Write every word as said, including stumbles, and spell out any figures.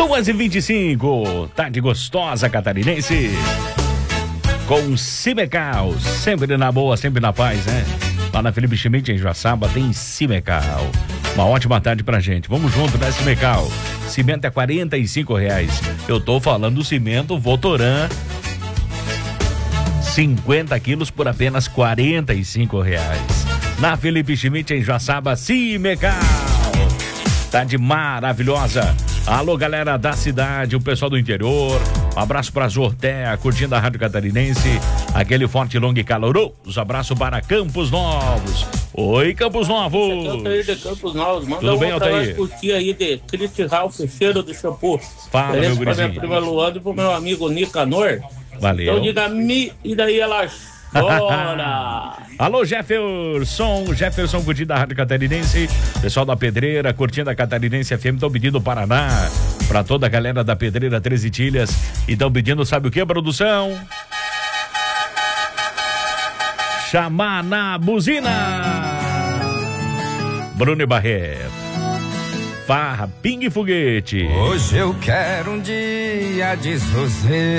duas e vinte e cinco, tarde gostosa catarinense. Com Simecal, sempre na boa, sempre na paz, né? Lá na Felipe Schmidt, em Joaçaba, tem Simecal. Uma ótima tarde pra gente. Vamos junto, né, Simecal? Cimento é quarenta e cinco reais. Eu tô falando do cimento Votoran. cinquenta quilos por apenas quarenta e cinco reais. Na Felipe Schmidt, em Joaçaba, Simecal. Tarde maravilhosa. Alô, galera da cidade, o pessoal do interior. Um abraço para Zortea, curtindo a Rádio Catarinense. Aquele forte, longo e caloroso abraço para Campos Novos. Oi, Campos Novos. Altair de Campos Novos. Manda Tudo um bem, pra nós Altair? curtir aí de Cristi Ralph, cheiro do shampoo. Fala, Beleza? meu Pra minha gurizinho. prima Luana e pro meu amigo Nicanor. Valeu. Então diga mi e daí ela chora. Alô, Jefferson, Jefferson curtindo a Rádio Catarinense, pessoal da Pedreira, curtindo a Catarinense F M, estão pedindo Paraná, pra toda a galera da Pedreira treze Tilhas, e estão pedindo, sabe o que, produção? Chamar na buzina. Bruno e Barreto, farra, pingue e foguete. Hoje eu quero um dia de sossego.